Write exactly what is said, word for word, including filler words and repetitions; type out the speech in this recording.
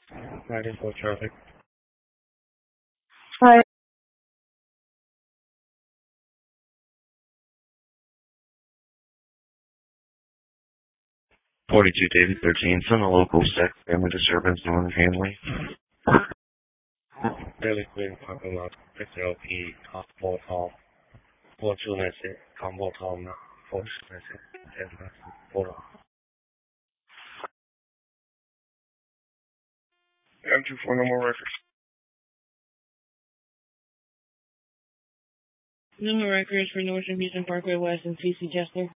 ninety-four traffic. Hi. forty-two David thirteen, from the local sex family disturbance known as Hanley. Daily Queen parking lot, S L P, Hospital Hall, Fortunate, Combo Tom, Fortunate, and Photo. M two four, no more records. No more records for Northern Houston Parkway West and C C Chester.